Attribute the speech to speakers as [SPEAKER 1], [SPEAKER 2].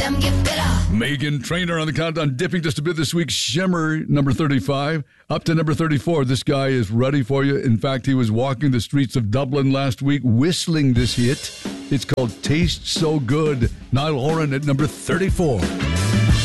[SPEAKER 1] them get better.
[SPEAKER 2] Megan Trainor on the countdown, dipping just a bit this week. Shimmer, number 35, up to number 34. This guy is ready for you. In fact, he was walking the streets of Dublin last week whistling this hit. It's called Taste So Good. Niall Horan at number 34.